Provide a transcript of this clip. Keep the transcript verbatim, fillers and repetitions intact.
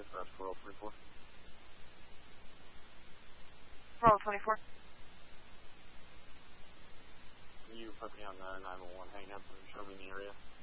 dispatch four oh three four. four oh two four. Can you put me on the nine one one hang up and show me in the area?